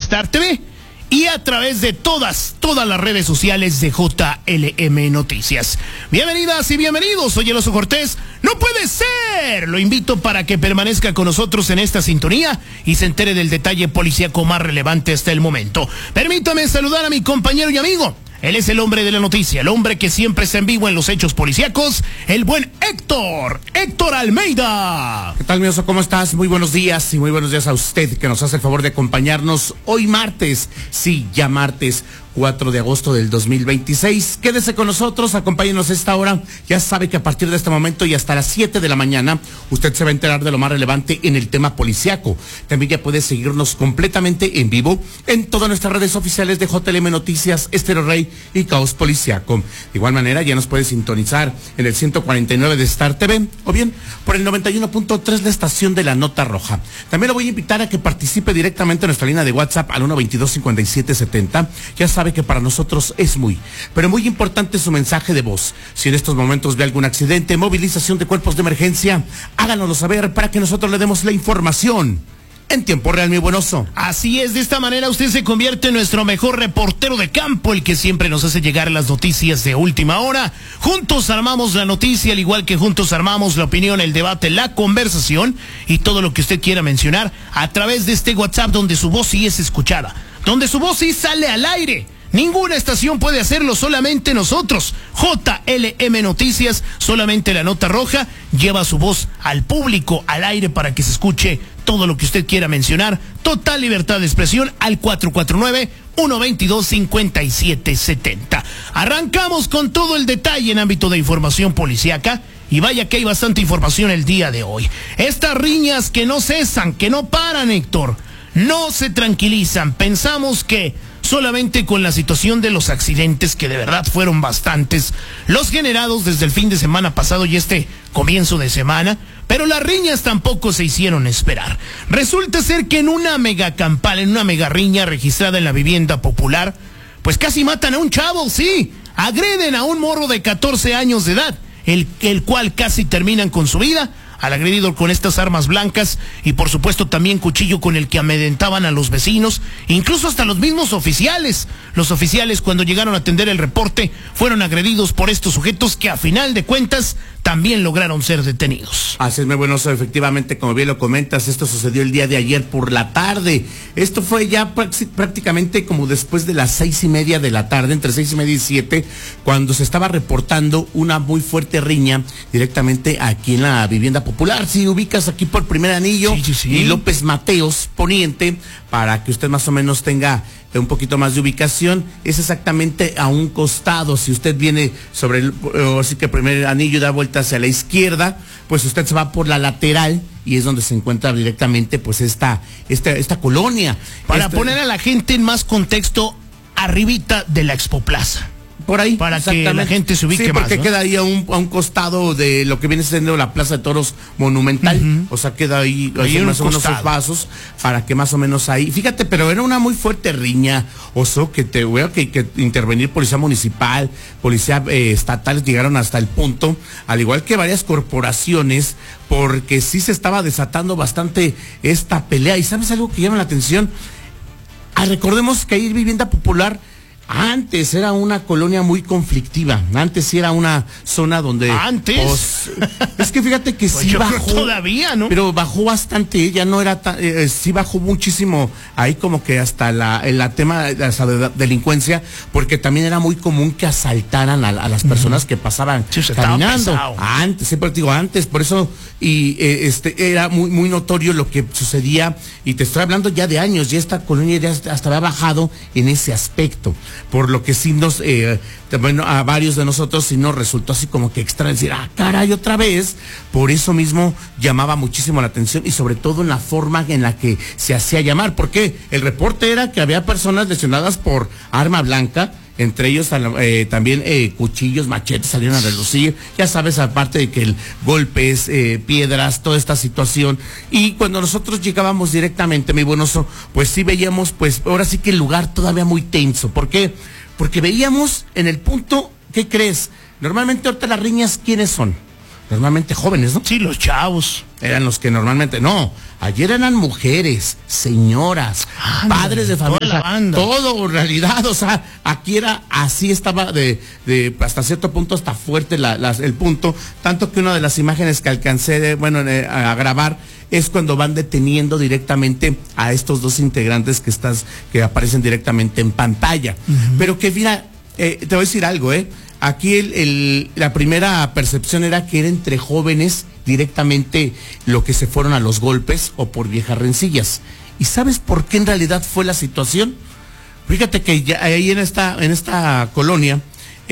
Star TV y a través de todas las redes sociales de JLM Noticias. Bienvenidas y bienvenidos, soy el Oso Cortés. ¡No puede ser! Lo invito para que permanezca con nosotros en esta sintonía y se entere del detalle policíaco más relevante hasta el momento. Permítame saludar a mi compañero y amigo. Él es el hombre de la noticia, el hombre que siempre está en vivo en los hechos policíacos, el buen Héctor Almeida. ¿Qué tal, mi Oso? ¿Cómo estás? Muy buenos días y muy buenos días a usted que nos hace el favor de acompañarnos hoy martes. Sí, ya martes 4 de agosto del 2026. Quédese con nosotros, acompáñenos a esta hora. Ya sabe que a partir de este momento y hasta las 7 de la mañana, usted se va a enterar de lo más relevante en el tema policiaco. También ya puede seguirnos completamente en vivo en todas nuestras redes oficiales de JLM Noticias, Estéreo Rey y Caos Policiaco. De igual manera, ya nos puede sintonizar en el 149 de Star TV o bien por el 91.3 la estación de la Nota Roja. También lo voy a invitar a que participe directamente en nuestra línea de WhatsApp al 122-5770. Ya sabe que para nosotros es pero muy importante su mensaje de voz. Si en estos momentos ve algún accidente, movilización de cuerpos de emergencia, háganoslo saber para que nosotros le demos la información en tiempo real, mi buen Oso. Así es, de esta manera usted se convierte en nuestro mejor reportero de campo, el que siempre nos hace llegar las noticias de última hora. Juntos armamos la noticia, al igual que juntos armamos la opinión, el debate, la conversación y todo lo que usted quiera mencionar a través de este WhatsApp donde su voz sí es escuchada, donde su voz sí sale al aire. Ninguna estación puede hacerlo, solamente nosotros. JLM Noticias, solamente la Nota Roja, lleva su voz al público, al aire, para que se escuche todo lo que usted quiera mencionar. Total libertad de expresión al 449-122-5770. Arrancamos con todo el detalle en ámbito de información policíaca. Y vaya que hay bastante información el día de hoy. Estas riñas que no cesan, que no paran, Héctor, no se tranquilizan. Pensamos que solamente con la situación de los accidentes, que de verdad fueron bastantes, los generados desde el fin de semana pasado y este comienzo de semana, pero las riñas tampoco se hicieron esperar. Resulta ser que en una mega campal, en una mega riña registrada en la vivienda popular, pues casi matan a un chavo, sí, agreden a un morro de 14 años de edad, el cual casi terminan con su vida, al agredido con estas armas blancas y por supuesto también cuchillo con el que amedrentaban a los vecinos, incluso hasta los mismos oficiales. Los oficiales, cuando llegaron a atender el reporte, fueron agredidos por estos sujetos que a final de cuentas también lograron ser detenidos. Así es, muy bueno, efectivamente, como bien lo comentas, esto sucedió el día de ayer por la tarde. Esto fue ya prácticamente como después de las 6:30 de la tarde, entre 6:30 y 7, cuando se estaba reportando una muy fuerte riña directamente aquí en la vivienda popular. Si ubicas aquí por Primer Anillo sí. Y López Mateos Poniente, para que usted más o menos tenga un poquito más de ubicación, es exactamente a un costado. Si usted viene sobre así que Primer Anillo y da vuelta hacia la izquierda, pues usted se va por la lateral y es donde se encuentra directamente pues esta colonia. Para poner a la gente en más contexto, arribita de la Expoplaza. Por ahí, para que la gente se ubique más, porque ¿no? queda ahí a un costado de lo que viene siendo la Plaza de Toros Monumental, o sea, queda ahí más o menos esos vasos, para que más o menos ahí, fíjate, pero era una muy fuerte riña, Oso, que te veo que intervenir policía municipal, policía estatal, llegaron hasta el punto, al igual que varias corporaciones, porque sí se estaba desatando bastante esta pelea. Y ¿sabes algo que llama la atención? Recordemos que ahí Vivienda Popular antes era una colonia muy conflictiva. Antes sí era una zona donde... ¿Antes? Pues, es que fíjate que pues sí yo bajó. Creo todavía, ¿no? Pero bajó bastante, ya no era tan... sí bajó muchísimo ahí como que hasta el tema de la delincuencia, porque también era muy común que asaltaran a las personas que pasaban caminando. Antes, siempre te digo antes, por eso... Y era muy notorio lo que sucedía, y te estoy hablando ya de años, ya esta colonia ya hasta había bajado en ese aspecto, por lo que sí nos, bueno, a varios de nosotros sí nos resultó así como que extraño decir, caray, otra vez. Por eso mismo llamaba muchísimo la atención, y sobre todo en la forma en la que se hacía llamar, porque el reporte era que había personas lesionadas por arma blanca, entre ellos también cuchillos, machetes salieron a relucir, ya sabes, aparte de que el golpes, piedras, toda esta situación. Y cuando nosotros llegábamos directamente, mi buen Oso, pues sí veíamos, pues ahora sí que el lugar todavía muy tenso. ¿Por qué? Porque veíamos en el punto, ¿qué crees? Normalmente ahorita las riñas, ¿quiénes son? normalmente jóvenes, ¿no? Sí, los chavos. Eran los que normalmente, no, ayer eran mujeres, señoras, padres de familia, todo en realidad, o sea, aquí era, así estaba de hasta cierto punto, hasta fuerte el punto, tanto que una de las imágenes que alcancé, a grabar, es cuando van deteniendo directamente a estos dos integrantes que aparecen directamente en pantalla. Pero que mira, te voy a decir algo, aquí la primera percepción era que era entre jóvenes directamente lo que se fueron a los golpes o por viejas rencillas. ¿Y sabes por qué en realidad fue la situación? Fíjate que ya ahí en esta colonia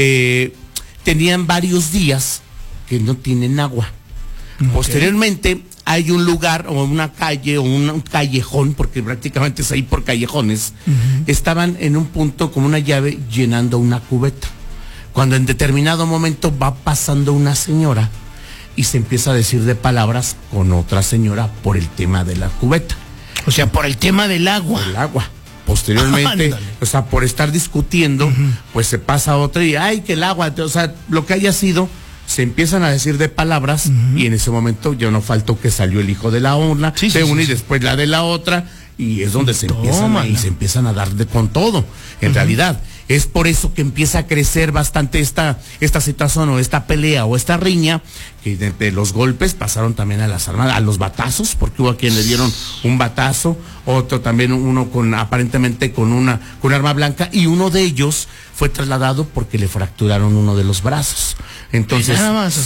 tenían varios días que no tienen agua. Okay. Posteriormente hay un lugar o una calle o un callejón, porque prácticamente es ahí por callejones, estaban en un punto como una llave llenando una cubeta. Cuando en determinado momento va pasando una señora y se empieza a decir de palabras con otra señora por el tema de la cubeta. O sea, por el tema del agua. El agua. Posteriormente, o sea, por estar discutiendo, pues se pasa a otra y, ay, que el agua, o sea, lo que haya sido, se empiezan a decir de palabras y en ese momento ya no faltó que salió el hijo de la una, y después la de la otra, y es donde se empiezan a dar con todo, en realidad. Es por eso que empieza a crecer bastante esta situación o esta pelea o esta riña, que de los golpes pasaron también a las armas, a los batazos, porque hubo a quien le dieron un batazo, otro también, uno aparentemente con un arma blanca, y uno de ellos fue trasladado porque le fracturaron uno de los brazos. Entonces,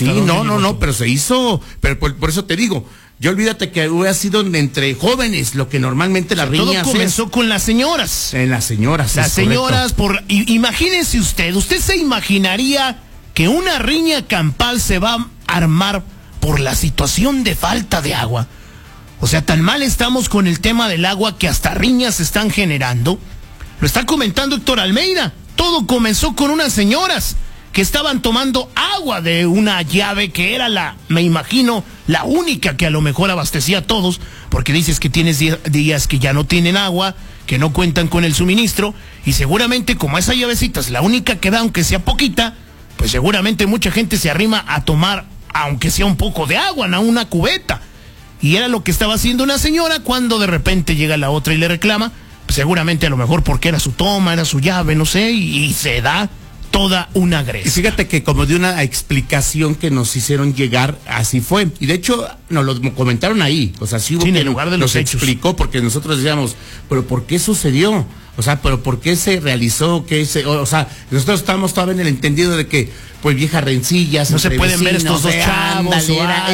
pero se hizo, pero por eso te digo, yo olvídate que hubiera sido entre jóvenes, lo que normalmente la riña todo comenzó con las señoras. En las señoras. Las señoras, imagínese usted se imaginaría que una riña campal se va a armar por la situación de falta de agua. O sea, tan mal estamos con el tema del agua que hasta riñas se están generando. Lo está comentando Héctor Almeida. Todo comenzó con unas señoras que estaban tomando agua de una llave que era me imagino, la única que a lo mejor abastecía a todos, porque dices que tienes días que ya no tienen agua, que no cuentan con el suministro, y seguramente como esa llavecita es la única que da, aunque sea poquita, pues seguramente mucha gente se arrima a tomar, aunque sea un poco de agua, no una cubeta. Y era lo que estaba haciendo una señora cuando de repente llega la otra y le reclama, pues seguramente a lo mejor porque era su toma, era su llave, no sé, y se da toda una agresión. Y fíjate que como de una explicación que nos hicieron llegar, así fue. Y de hecho, nos lo comentaron ahí. O sea, sí hubo en el lugar de los hechos. Nos explicó, porque nosotros decíamos, pero ¿por qué sucedió? O sea, pero ¿por qué se realizó? O sea, nosotros estábamos todavía en el entendido de que, pues, viejas rencillas. No se pueden ver estos dos chavos,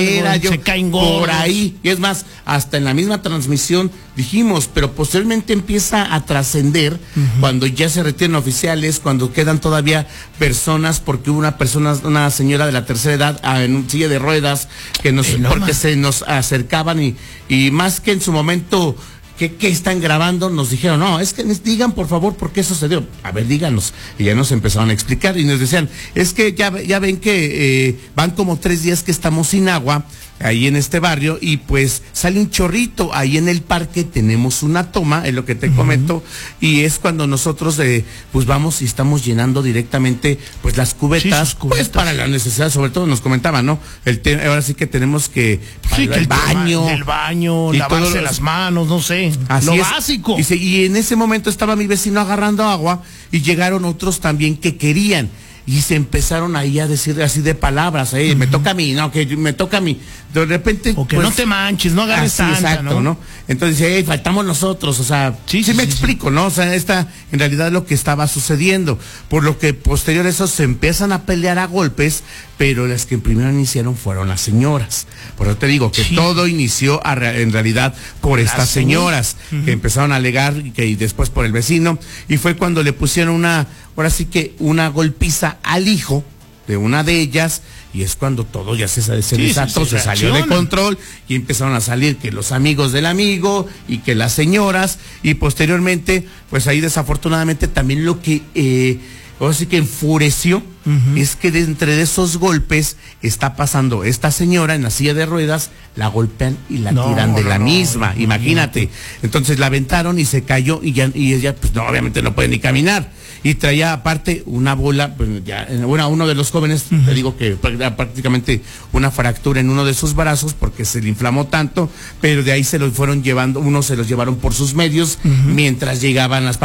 se caen gordos. Por ahí. Y es más, hasta en la misma transmisión dijimos, pero posteriormente empieza a trascender cuando ya se retiran oficiales, cuando quedan todavía personas, porque hubo una señora de la tercera edad en silla de ruedas, porque se nos acercaban y más que en su momento, ¿qué están grabando? Nos dijeron, no, es que digan por favor por qué sucedió. A ver, díganos. Y ya nos empezaron a explicar y nos decían, es que ya ven que van como 3 días que estamos sin agua ahí en este barrio y pues sale un chorrito. Ahí en el parque tenemos una toma, es lo que te comento, y es cuando nosotros pues vamos y estamos llenando directamente pues las cubetas, pues para la necesidad, sobre todo nos comentaban, ¿no? Ahora sí que tenemos que el baño, lavarse las manos, no sé, lo básico. Y en ese momento estaba mi vecino agarrando agua y llegaron otros también que querían. Y se empezaron ahí a decir así de palabras, me toca a mí, no, que me toca a mí. De repente. O que pues, no te manches, no agarres tanta, exacto, ¿no? Entonces, faltamos nosotros, o sea, sí me explico, ¿no? O sea, en realidad lo que estaba sucediendo. Por lo que posterior a eso se empiezan a pelear a golpes, pero las que primero iniciaron fueron las señoras. Por eso te digo que todo inició en realidad por estas señoras, que empezaron a alegar y después por el vecino, y fue cuando le pusieron ahora sí que una golpiza al hijo de una de ellas, y es cuando todo ya se desató, se salió de control, y empezaron a salir que los amigos del amigo, y que las señoras, y posteriormente, pues ahí desafortunadamente también lo que o así que enfureció, es que de entre esos golpes está pasando esta señora en la silla de ruedas, la golpean y la tiran de la misma, imagínate. Entonces la aventaron y se cayó y ella pues no, obviamente no puede ni caminar. Y traía aparte una bola, pues ya, uno de los jóvenes, te digo que prácticamente una fractura en uno de sus brazos porque se le inflamó tanto, pero de ahí se los fueron llevando, unos se los llevaron por sus medios mientras llegaban las